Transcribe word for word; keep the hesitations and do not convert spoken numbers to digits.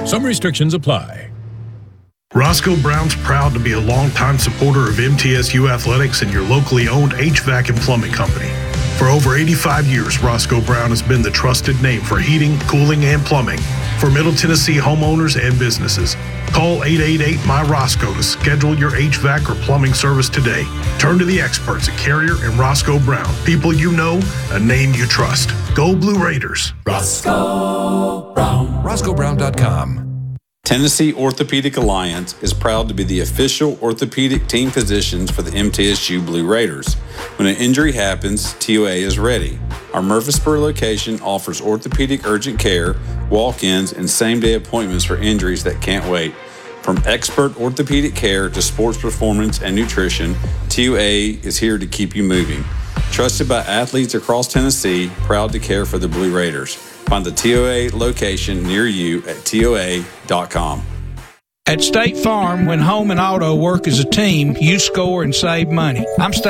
Some restrictions apply. Roscoe Brown's proud to be a longtime supporter of M T S U Athletics and your locally owned H V A C and plumbing company. For over eighty-five years, Roscoe Brown has been the trusted name for heating, cooling, and plumbing for Middle Tennessee homeowners and businesses. Call eight eight eight, M Y, Roscoe to schedule your H V A C or plumbing service today. Turn to the experts at Carrier and Roscoe Brown. People you know, a name you trust. Go Blue Raiders. Roscoe Brown. Roscoe Brown dot com. Tennessee Orthopedic Alliance is proud to be the official orthopedic team physicians for the M T S U Blue Raiders. When an injury happens, T O A is ready. Our Murfreesboro location offers orthopedic urgent care, walk-ins, and same-day appointments for injuries that can't wait. From expert orthopedic care to sports performance and nutrition, T O A is here to keep you moving. Trusted by athletes across Tennessee, proud to care for the Blue Raiders. Find the T O A location near you at T O A dot com. At State Farm, when home and auto work as a team, you score and save money. I'm State